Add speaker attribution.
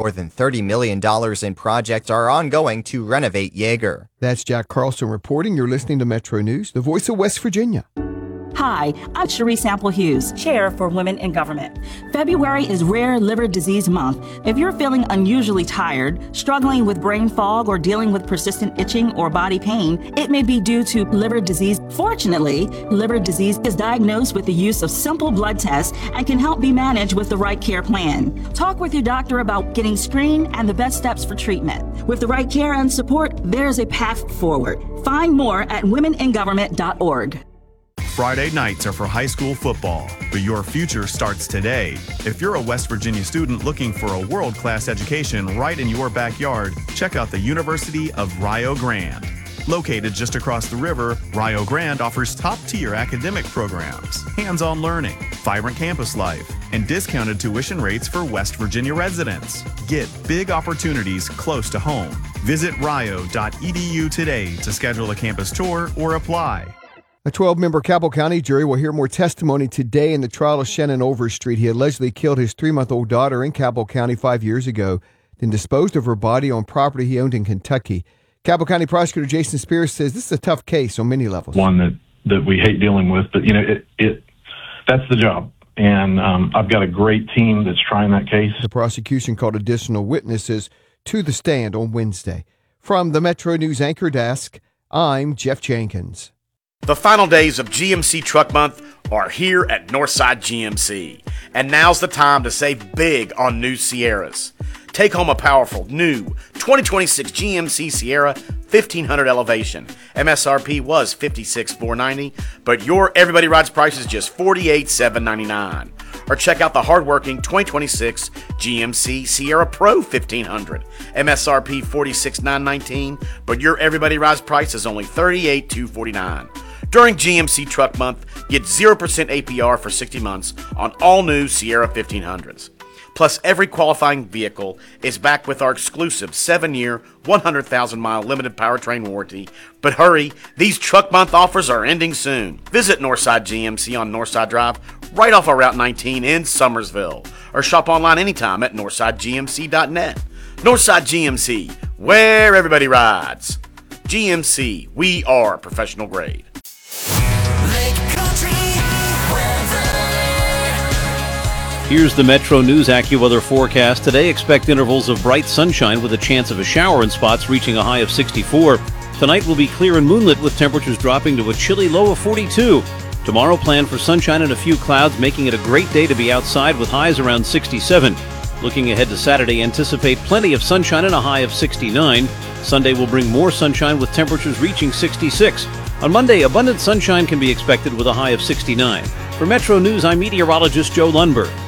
Speaker 1: More than $30 million in projects are ongoing to renovate Yeager.
Speaker 2: That's Jack Carlson reporting. You're listening to Metro News, the voice of West Virginia.
Speaker 3: Hi, I'm Cherie Sample Hughes, Chair for Women in Government. February is Rare Liver Disease Month. If you're feeling unusually tired, struggling with brain fog, or dealing with persistent itching or body pain, it may be due to liver disease. Fortunately, liver disease is diagnosed with the use of simple blood tests and can help be managed with the right care plan. Talk with your doctor about getting screened and the best steps for treatment. With the right care and support, there's a path forward. Find more at womeningovernment.org.
Speaker 4: Friday nights are for high school football, but your future starts today. If you're a West Virginia student looking for a world-class education right in your backyard, check out the University of Rio Grande. Located just across the river, Rio Grande offers top-tier academic programs, hands-on learning, vibrant campus life, and discounted tuition rates for West Virginia residents. Get big opportunities close to home. Visit rio.edu today to schedule a campus tour or apply.
Speaker 2: A 12-member Cabell County jury will hear more testimony today in the trial of Shannon Overstreet. He allegedly killed his 3-month-old daughter in Cabell County 5 years ago, then disposed of her body on property he owned in Kentucky. Cabell County Prosecutor Jason Spears says this is a tough case on many levels.
Speaker 5: One that we hate dealing with, but that's the job. And I've got a great team that's trying that case.
Speaker 2: The prosecution called additional witnesses to the stand on Wednesday. From the Metro News Anchor Desk, I'm Jeff Jenkins.
Speaker 6: The final days of GMC Truck Month are here at Northside GMC, and now's the time to save big on new Sierras. Take home a powerful new 2026 GMC Sierra 1500 Elevation. MSRP was $56,490, but your Everybody Rides price is just $48,799. Or check out the hardworking 2026 GMC Sierra Pro 1500. MSRP $46,919, but your Everybody Rides price is only $38,249. During GMC Truck Month, get 0% APR for 60 months on all new Sierra 1500s. Plus, every qualifying vehicle is backed with our exclusive 7-year, 100,000-mile limited powertrain warranty. But hurry, these Truck Month offers are ending soon. Visit Northside GMC on Northside Drive, right off of Route 19 in Summersville. Or shop online anytime at northsidegmc.net. Northside GMC, where everybody rides. GMC, we are professional grade.
Speaker 7: Here's the Metro News AccuWeather forecast. Today, expect intervals of bright sunshine with a chance of a shower in spots reaching a high of 64. Tonight will be clear and moonlit with temperatures dropping to a chilly low of 42. Tomorrow, plan for sunshine and a few clouds, making it a great day to be outside with highs around 67. Looking ahead to Saturday, anticipate plenty of sunshine and a high of 69. Sunday will bring more sunshine with temperatures reaching 66. On Monday, abundant sunshine can be expected with a high of 69. For Metro News, I'm meteorologist Joe Lundberg.